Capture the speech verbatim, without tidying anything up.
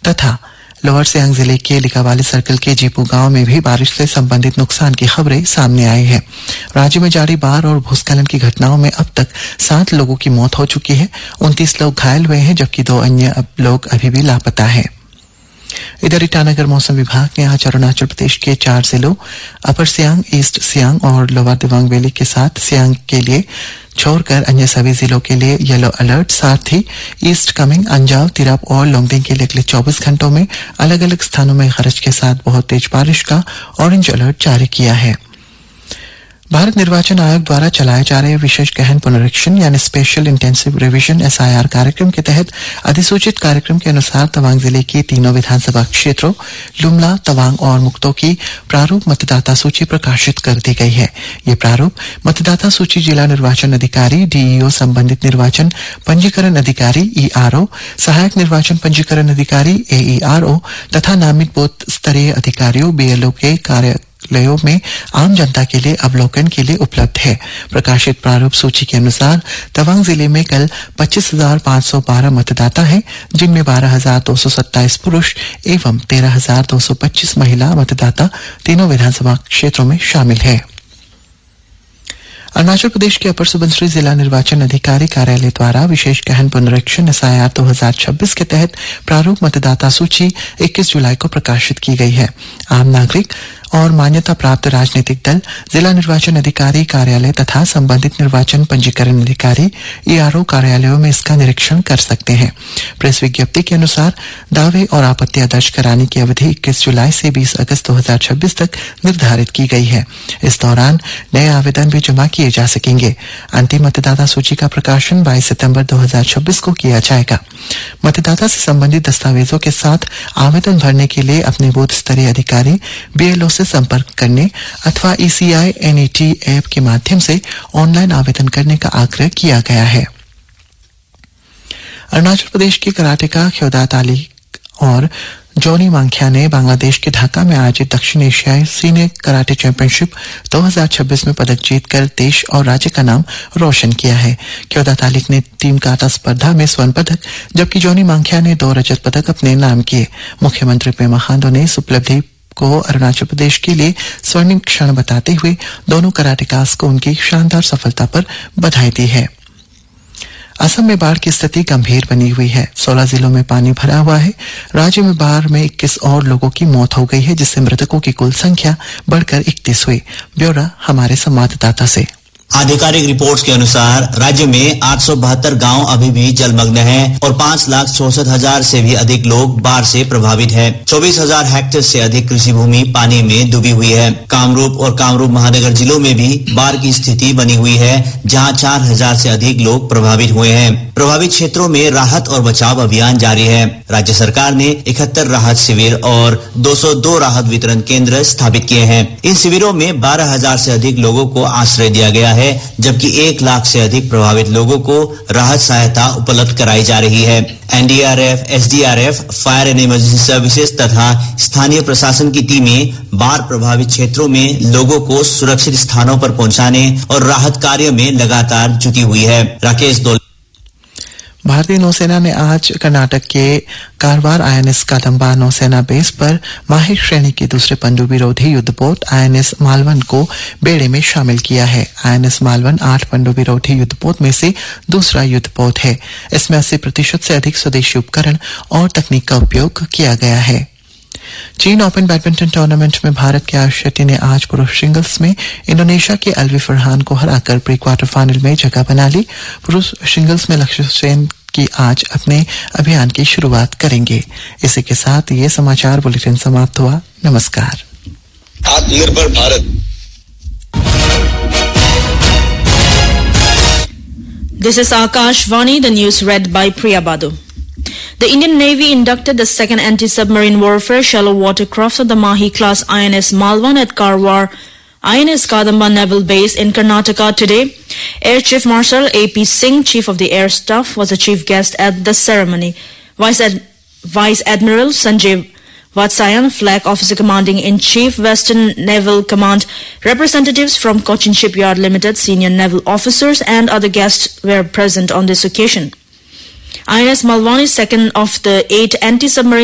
तथा लोअर सियांग जिले के लिकावाली सर्कल के जीपू गांव में भी बारिश से संबंधित नुकसान की खबरें सामने आई हैं। राज्य में जारी बाढ़ और भूस्खलन की घटनाओं में अब तक सात लोगों की मौत हो चुकी है, उनतीस लोग घायल हुए हैं, जबकि दो अन्य लोग अभी भी लापता हैं। इधर ईटानगर मौसम विभाग ने आज अरुणाचल प्रदेश के चार जिलों अपर सियांग, ईस्ट सियांग और लोअर दिबांग वैली के साथ सियांग के लिए छोड़कर अन्य सभी जिलों के लिए येलो अलर्ट, साथ ही ईस्ट कामेंग, अंजाव, तिरप और लोंगडिंग के लिए अगले चौबीस घंटों में अलग अलग स्थानों में गरज के साथ बहुत तेज बारिश का ऑरेंज अलर्ट जारी किया है। भारत निर्वाचन आयोग द्वारा चलाए जा रहे विशेष गहन पुनरीक्षण यानी special intensive revision S I R कार्यक्रम के तहत अधिसूचित कार्यक्रम के अनुसार तवांग जिले की तीनों विधानसभा क्षेत्रों लुमला, तवांग और मुक्तो की प्रारूप मतदाता सूची प्रकाशित कर दी गई है। ये प्रारूप मतदाता सूची जिला निर्वाचन अधिकारी, डीईओ, संबंधित निर्वाचन पंजीकरण अधिकारी ईआरओ, सहायक निर्वाचन पंजीकरण अधिकारी एईआरओ तथा नामित बूथ स्तरीय अधिकारियों बीएलओ के कार्य लयों में आम जनता के लिए अवलोकन के लिए उपलब्ध है। प्रकाशित प्रारूप सूची के अनुसार तवांग जिले में कल पच्चीस हजार पांच सौ बारह मतदाता हैं, जिनमें बारह हजार दो सौ सत्ताईस पुरुष एवं तेरह हजार दो सौ पच्चीस महिला मतदाता तीनों विधानसभा क्षेत्रों में शामिल है। अरुणाचल प्रदेश के अपर सुबनसिरी जिला निर्वाचन अधिकारी कार्यालय द्वारा विशेष गहन पुनरीक्षण एस आई आर दो हजार छब्बीस के तहत प्रारूप मतदाता सूची इक्कीस जुलाई को प्रकाशित की गई है। आम नागरिक और मान्यता प्राप्त राजनीतिक दल जिला निर्वाचन अधिकारी कार्यालय तथा संबंधित निर्वाचन पंजीकरण अधिकारी ईआरओ कार्यालयों में इसका निरीक्षण कर सकते हैं। प्रेस विज्ञप्ति के अनुसार दावे और आपत्तियां दर्ज कराने की अवधि इक्कीस जुलाई से बीस अगस्त दो हजार छब्बीस तक निर्धारित की गई है। इस दौरान नए आवेदन भी जमा किए जा सकेंगे। अंतिम मतदाता सूची का प्रकाशन बाईस सितंबर दो हजार छब्बीस को किया जाएगा। मतदाता से संबंधित दस्तावेजों के साथ आवेदन भरने के लिए अपने बूथ स्तरीय अधिकारी बीएलओ से संपर्क करने अथवा ईसीआई एनईटी ऐप के माध्यम से ऑनलाइन आवेदन करने का आग्रह किया गया है। अरुणाचल प्रदेश के कराटेका ख्योदा तालिक और जॉनी मांख्या ने बांग्लादेश के ढाका में आयोजित दक्षिण एशियाई सीनियर कराटे चैंपियनशिप दो हजार छब्बीस में पदक जीतकर देश और राज्य का नाम रोशन किया है। ख्योदा तालिक ने टीम काटा स्पर्धा में स्वर्ण पदक, जबकि जॉनी मांख्या ने दो रजत पदक अपने नाम किए। मुख्यमंत्री पेमा खांडू ने इस उपलब्धि को अरुणाचल प्रदेश के लिए स्वर्णिम क्षण बताते हुए दोनों कराटेकास को उनकी शानदार सफलता पर बधाई दी है। असम में बाढ़ की स्थिति गंभीर बनी हुई है। सोलह जिलों में पानी भरा हुआ है। राज्य में बाढ़ में इक्कीस और लोगों की मौत हो गई है, जिससे मृतकों की कुल संख्या बढ़कर इकतीस हुई। ब्यौरा हमारे संवाददाता से। आधिकारिक रिपोर्ट्स के अनुसार राज्य में आठ सौ बहत्तर गाँव अभी भी जलमग्न हैं और पांच लाख चौसठ हजार से भी अधिक लोग बाढ़ से प्रभावित हैं। चौबीस हजार हेक्टेयर से अधिक कृषि भूमि पानी में डूबी हुई है। कामरूप और कामरूप महानगर जिलों में भी बाढ़ की स्थिति बनी हुई है, जहां चार हजार से अधिक लोग प्रभावित हुए हैं। प्रभावित क्षेत्रों में राहत और बचाव अभियान जारी है। राज्य सरकार ने इकहत्तर राहत शिविर और दो सौ दो राहत वितरण केंद्र स्थापित किए हैं। इन शिविरों में बारह हजार से अधिक लोगों को आश्रय दिया गया है, जबकि एक लाख से अधिक प्रभावित लोगों को राहत सहायता उपलब्ध कराई जा रही है। NDRF, SDRF, fire and emergency services तथा स्थानीय प्रशासन की टीमें बाढ़ प्रभावित क्षेत्रों में लोगों को सुरक्षित स्थानों पर पहुंचाने और राहत कार्य में लगातार जुटी हुई है। राकेश दो भारतीय नौसेना ने आज कर्नाटक के कारवार आईएनएस कादम्बा नौसेना बेस पर माहिर श्रेणी की दूसरे पनडुब्बी रोधी युद्धपोत आईएनएस मालवन को बेड़े में शामिल किया है। आईएनएस मालवन आठ पनडुब्बी रोधी युद्धपोत में से दूसरा युद्धपोत है। इसमें अस्सी प्रतिशत से अधिक स्वदेशी उपकरण और तकनीक का उपयोग किया गया है। चीन ओपन बैडमिंटन टूर्नामेंट में भारत के आयुष शेट्टी ने आज पुरुष सिंगल्स में इंडोनेशिया के अलवी फरहान को हराकर प्री क्वार्टर फाइनल में जगह बना ली। पुरुष सिंगल्स में लक्ष्य सेन की आज अपने अभियान की शुरुआत करेंगे। इसी के साथ ये समाचार बुलेटिन समाप्त हुआ। नमस्कार। आत्मनिर्भर Bharat. This is Akashvani, the news read by Priya Badu. The Indian Navy inducted the second anti-submarine warfare shallow watercraft of the Mahi-class I N S Malwan at Karwar I N S Kadamba Naval Base in Karnataka today. Air Chief Marshal A P Singh, Chief of the Air Staff, was the chief guest at the ceremony. Vice, Ad- Vice Admiral Sanjay Vatsayan, Flag Officer Commanding-in-Chief, Western Naval Command, representatives from Cochin Shipyard Limited, senior naval officers and other guests were present on this occasion. I N S Malwan is second of the eight anti-submarine